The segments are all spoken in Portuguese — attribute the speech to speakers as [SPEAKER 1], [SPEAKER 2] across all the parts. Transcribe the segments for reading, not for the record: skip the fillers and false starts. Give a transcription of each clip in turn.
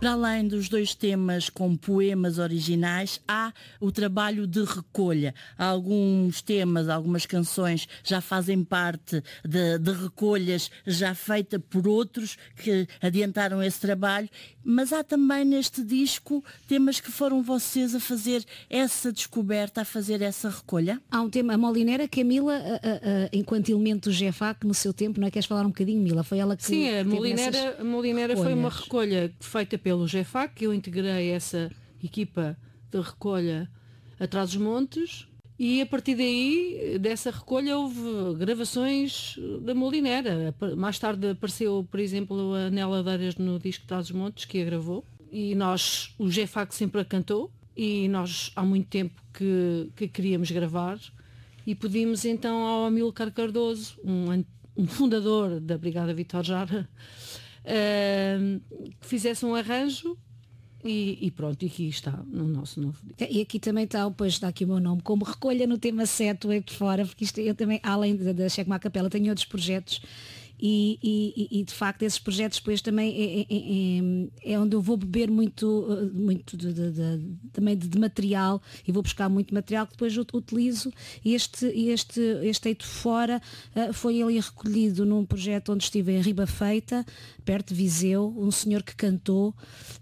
[SPEAKER 1] Para além dos 2 temas com poemas originais, há o trabalho de recolha. Alguns temas, algumas canções já fazem parte de recolhas já feitas por outros que adiantaram esse trabalho, mas há também neste disco temas que foram vocês a fazer essa descoberta, a fazer essa recolha?
[SPEAKER 2] Há um tema, a Molinera, que a Mila, enquanto elemento do GEFAC, no seu tempo, não é? Queres falar um bocadinho, Mila? Foi ela que...
[SPEAKER 3] Sim, a Molinera foi uma recolha feita pelo GEFAC, eu integrei essa equipa de recolha atrás dos montes, e a partir daí, dessa recolha, houve gravações da Molinera. Mais tarde apareceu, por exemplo, a Nela Ladeiras no disco Atrás dos Montes, que a gravou, e o GEFAC sempre a cantou, e nós há muito tempo que queríamos gravar, e pedimos então ao Amílcar Cardoso, um fundador da Brigada Vitor Jara, que fizesse um arranjo. E pronto, e aqui está no nosso novo disco.
[SPEAKER 2] E aqui também está aqui o meu nome, como recolha no tema 7, o Eco de Fora, porque isto eu também, além da Checkmate Capela, tenho outros projetos. E de facto esses projetos depois também é onde eu vou beber muito também de material, e vou buscar muito material que depois utilizo. Este Eito Fora foi ali recolhido num projeto onde estive em Ribafeita, perto de Viseu, um senhor que cantou,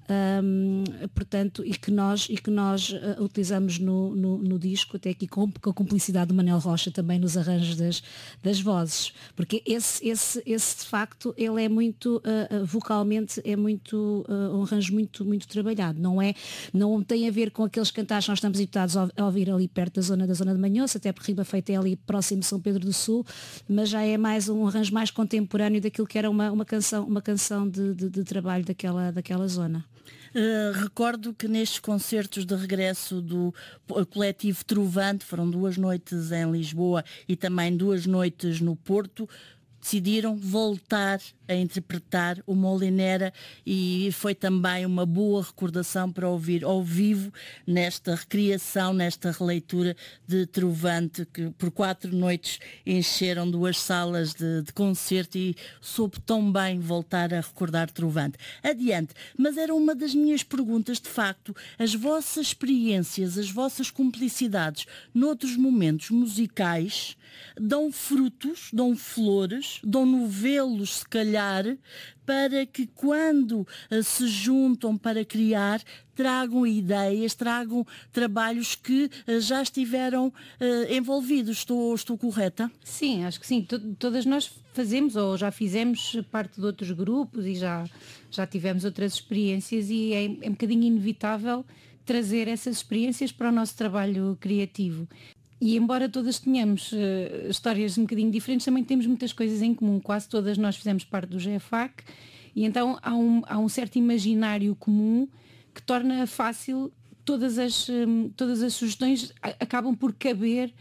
[SPEAKER 2] portanto, e que nós utilizamos no disco, até aqui com a cumplicidade do Manel Rocha também nos arranjos das vozes, porque esse de facto ele é muito vocalmente é muito um arranjo muito trabalhado, não tem a ver com aqueles cantares que nós estamos habituados a ouvir ali perto da zona de Manhoça, até porque Ribafeita é ali próximo de São Pedro do Sul, mas já é mais um arranjo mais contemporâneo daquilo que era uma canção de trabalho daquela zona.
[SPEAKER 1] Recordo que nestes concertos de regresso do coletivo Trovante, foram 2 noites em Lisboa e também 2 noites no Porto, decidiram voltar a interpretar o Molinera, e foi também uma boa recordação para ouvir ao vivo nesta recriação, nesta releitura de Trovante, que por 4 noites encheram 2 salas de concerto, e soube tão bem voltar a recordar Trovante. Adiante, mas era uma das minhas perguntas, de facto, as vossas experiências, as vossas cumplicidades noutros momentos musicais dão frutos, dão flores, dão novelos, se calhar, para que quando se juntam para criar, tragam ideias, tragam trabalhos que já estiveram envolvidos. Estou correta?
[SPEAKER 4] Sim, acho que sim. Todas nós fazemos ou já fizemos parte de outros grupos e já tivemos outras experiências, e é um bocadinho inevitável trazer essas experiências para o nosso trabalho criativo. E embora todas tenhamos histórias um bocadinho diferentes, também temos muitas coisas em comum. Quase todas nós fizemos parte do GEFAC, e então há um certo imaginário comum que torna fácil, todas as sugestões acabam por caber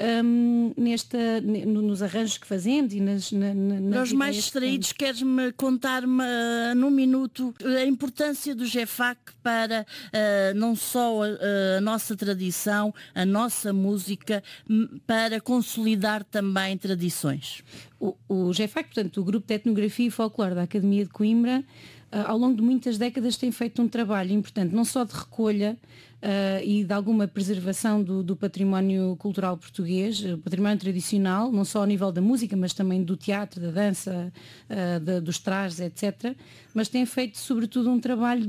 [SPEAKER 4] nos arranjos que fazemos e
[SPEAKER 1] Para os mais distraídos, queres-me contar-me num minuto a importância do GEFAC para não só a nossa tradição, a nossa música, para consolidar também tradições?
[SPEAKER 4] O GEFAC, portanto, o Grupo de Etnografia e Folclore da Academia de Coimbra, ao longo de muitas décadas tem feito um trabalho importante, não só de recolha e de alguma preservação do património cultural português, património tradicional, não só ao nível da música, mas também do teatro, da dança, dos trajes, etc. Mas tem feito sobretudo um trabalho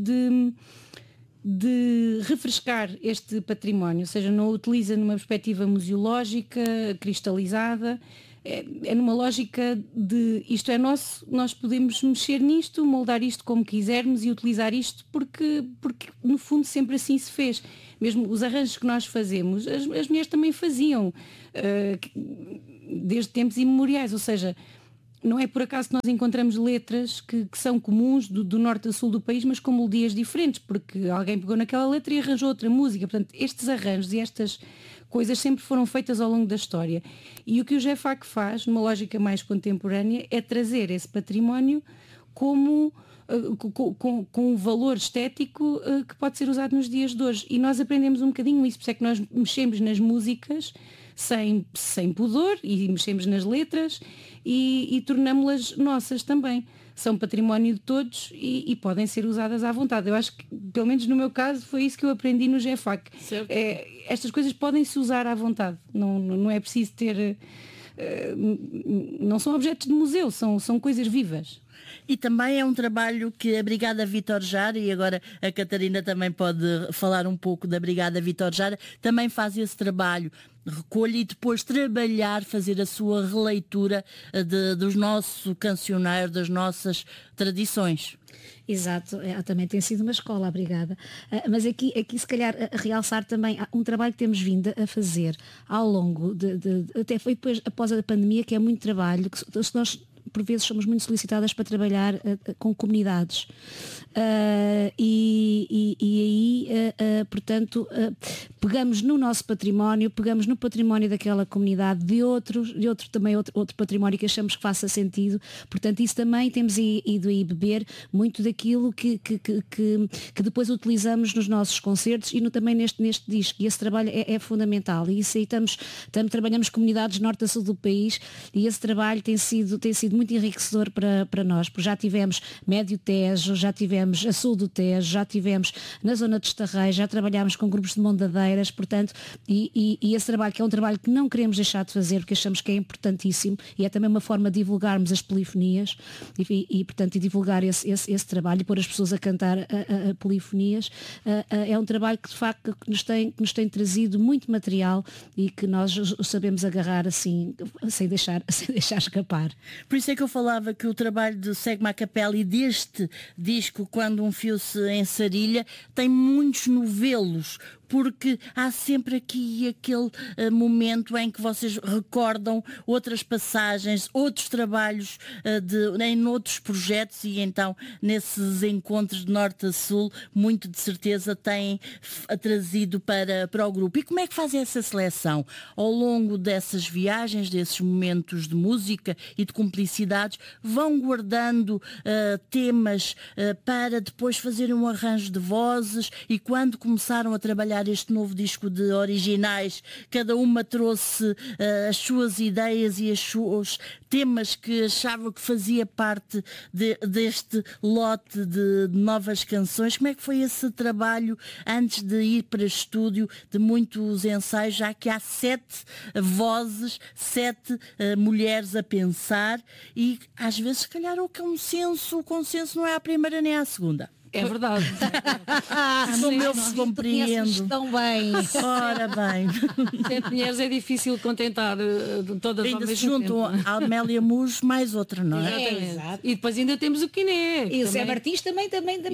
[SPEAKER 4] de refrescar este património, ou seja, não o utiliza numa perspectiva museológica, cristalizada. É numa lógica de isto é nosso, nós podemos mexer nisto, moldar isto como quisermos e utilizar isto porque no fundo sempre assim se fez. Mesmo os arranjos que nós fazemos, as mulheres também faziam desde tempos imemoriais, ou seja, não é por acaso que nós encontramos letras que são comuns do norte a sul do país, mas com melodias diferentes, porque alguém pegou naquela letra e arranjou outra música. Portanto, estes arranjos e estas coisas sempre foram feitas ao longo da história. E o que o GEFAC faz, numa lógica mais contemporânea, é trazer esse património com um valor estético que pode ser usado nos dias de hoje. E nós aprendemos um bocadinho isso, por isso é que nós mexemos nas músicas sem pudor, e mexemos nas letras e tornámos-las nossas também. são património de todos e podem ser usadas à vontade. Eu acho que, pelo menos no meu caso, foi isso que eu aprendi no GEFAC. Estas coisas podem-se usar à vontade, não é preciso ter... não são objetos de museu, são coisas vivas.
[SPEAKER 1] E também é um trabalho que a Brigada Vítor Jara, e agora a Catarina também pode falar um pouco da Brigada Vítor Jara, também faz esse trabalho, recolhe e depois trabalhar, fazer a sua releitura do nosso cancioneiro, das nossas tradições.
[SPEAKER 2] Exato, também tem sido uma escola, a Brigada. Mas aqui se calhar a realçar também um trabalho que temos vindo a fazer ao longo até foi depois após a pandemia, que é muito trabalho, que nós por vezes somos muito solicitadas para trabalhar com comunidades. E aí, portanto, pegamos no nosso património, pegamos no património daquela comunidade, de outro património que achamos que faça sentido. Portanto, isso também temos ido aí beber muito daquilo que depois utilizamos nos nossos concertos e também neste disco. E esse trabalho é fundamental. E isso aí trabalhamos comunidades norte a sul do país, e esse trabalho tem sido muito enriquecedor para nós, porque já tivemos Médio Tejo, já tivemos a sul do Tejo, já tivemos na zona de Estarreja, já trabalhámos com grupos de mondadeiras, portanto, e esse trabalho, que é um trabalho que não queremos deixar de fazer, porque achamos que é importantíssimo, e é também uma forma de divulgarmos as polifonias e portanto, divulgar esse trabalho e pôr as pessoas a cantar a polifonias. É um trabalho que de facto que nos tem trazido muito material e que nós sabemos agarrar assim, sem deixar escapar.
[SPEAKER 1] Por isso é que eu falava que o trabalho de Segma a Capela e deste disco, Quando um Fio se Ensarilha, tem muitos novelos, porque há sempre aqui aquele momento em que vocês recordam outras passagens, outros trabalhos em outros projetos, e então nesses encontros de norte a sul, muito de certeza têm trazido para o grupo. E como é que fazem essa seleção? Ao longo dessas viagens, desses momentos de música e de cumplicidades, vão guardando temas para depois fazerem um arranjo de vozes, e quando começaram a trabalhar este novo disco de originais, cada uma trouxe as suas ideias e os seus temas que achava que fazia parte deste lote de novas canções. Como é que foi esse trabalho antes de ir para estúdio, de muitos ensaios, já que há 7 vozes, 7 mulheres a pensar, e às vezes se calhar o consenso não é a primeira nem a segunda.
[SPEAKER 3] É verdade.
[SPEAKER 1] Como eu se compreendo.
[SPEAKER 2] Tão bem.
[SPEAKER 1] Ora bem.
[SPEAKER 3] 7 mulheres é difícil contentar todas
[SPEAKER 1] ainda
[SPEAKER 3] ao mesmo
[SPEAKER 1] se juntam
[SPEAKER 3] tempo.
[SPEAKER 1] a Amélia Mus mais outra, não é?
[SPEAKER 2] Exato.
[SPEAKER 3] E depois ainda temos o Quiné.
[SPEAKER 2] E o Zé Martins também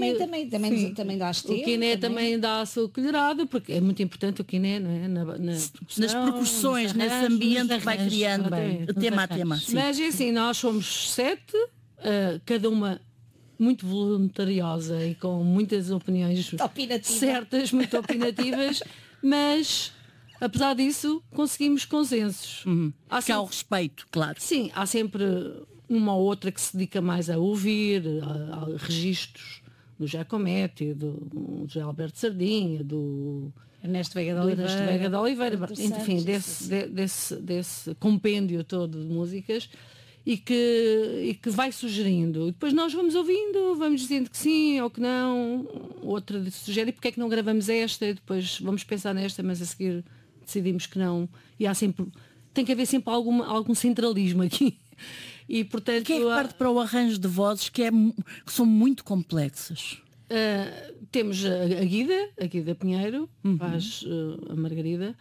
[SPEAKER 2] dá as
[SPEAKER 3] O Quiné também dá a sua colherada, porque é muito importante o Quiné, não é?
[SPEAKER 1] Nas percussões, nesse ambiente que vai criando tema a tema. Sim.
[SPEAKER 3] Mas é assim, nós somos 7, cada uma muito voluntariosa e com muitas opiniões certas, muito opinativas, mas apesar disso conseguimos consensos.
[SPEAKER 1] Há sempre o respeito, claro.
[SPEAKER 3] Sim, há sempre uma ou outra que se dedica mais a ouvir, a registros do Giacometti, do José Alberto Sardinha, do
[SPEAKER 2] Ernesto Veiga
[SPEAKER 3] de Oliveira, enfim, desse compêndio todo de músicas. E que vai sugerindo. E depois nós vamos ouvindo, vamos dizendo que sim ou que não. Outra sugere, porque é que não gravamos esta? E depois vamos pensar nesta, mas a seguir decidimos que não. E tem que haver sempre algum centralismo aqui. E portanto.
[SPEAKER 1] Que é que parte para o arranjo de vozes que são muito complexas?
[SPEAKER 3] Temos a Guida Pinheiro, faz a Margarida.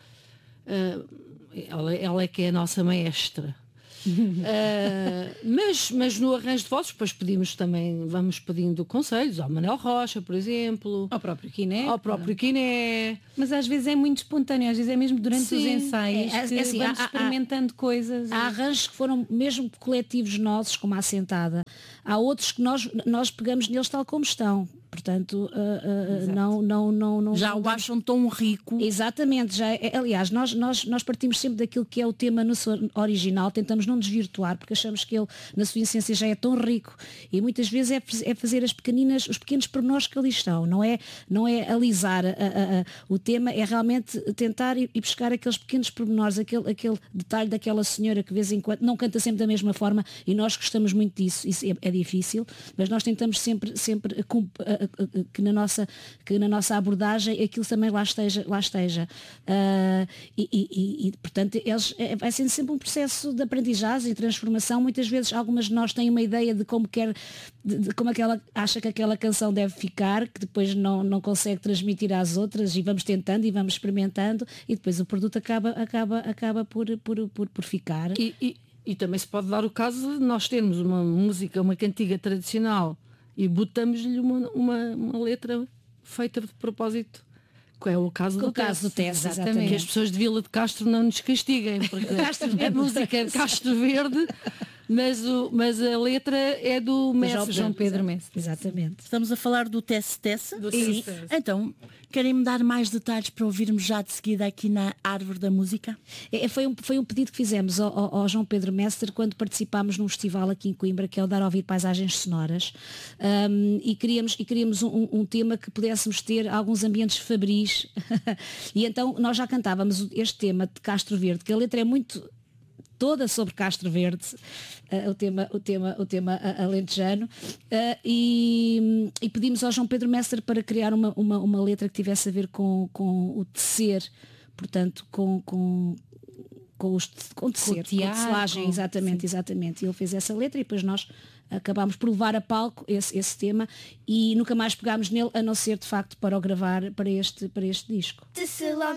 [SPEAKER 3] Ela é que é a nossa maestra. Mas no arranjo de vozes depois vamos pedindo conselhos ao Manuel Rocha, por exemplo,
[SPEAKER 2] ao próprio Quiné,
[SPEAKER 4] mas às vezes é muito espontâneo, às vezes é mesmo durante os ensaios que vamos experimentando coisas.
[SPEAKER 2] Há arranjos que foram mesmo coletivos nossos, como a Assentada. Há outros que nós pegamos neles tal como estão. Portanto, não
[SPEAKER 1] já o acham tão rico.
[SPEAKER 2] Exatamente, aliás, nós partimos sempre daquilo que é o tema no seu original, tentamos não desvirtuar, porque achamos que ele na sua essência já é tão rico, e muitas vezes é fazer os pequenos pormenores que ali estão, não é alisar o tema, é realmente tentar e buscar aqueles pequenos pormenores, aquele detalhe daquela senhora que de vez em quando não canta sempre da mesma forma, e nós gostamos muito disso, isso é difícil, mas nós tentamos sempre que na nossa abordagem aquilo também lá esteja. E portanto vai sendo sempre um processo de aprendizagem e transformação. Muitas vezes algumas de nós têm uma ideia de como aquela acha que aquela canção deve ficar, que depois não consegue transmitir às outras, e vamos tentando e vamos experimentando, e depois o produto acaba por ficar.
[SPEAKER 3] E também se pode dar o caso de nós termos uma música, uma cantiga tradicional, e botamos-lhe uma letra feita de propósito. Que é o caso do
[SPEAKER 2] Tess,
[SPEAKER 3] exatamente. Que as pessoas de Vila de Castro não nos castiguem, porque a música é de Castro Verde, mas a letra é do mestre
[SPEAKER 2] João Pedro Mestre. Exatamente.
[SPEAKER 1] Estamos a falar do Tess. Sim. Então, querem-me dar mais detalhes para ouvirmos já de seguida aqui na Árvore da Música?
[SPEAKER 2] Foi um pedido que fizemos ao João Pedro Mestre quando participámos num festival aqui em Coimbra, que é o Dar a Ouvir Paisagens Sonoras, e queríamos um tema que pudéssemos ter alguns ambientes fabris e então nós já cantávamos este tema de Castro Verde, que a letra é muito toda sobre Castro Verde, o tema alentejano, e pedimos ao João Pedro Mestre para criar uma letra que tivesse a ver com o tecer, portanto com tecer, com tecelagem, exatamente. E ele fez essa letra e depois nós acabámos por levar a palco esse tema e nunca mais pegámos nele, a não ser de facto para o gravar para este disco.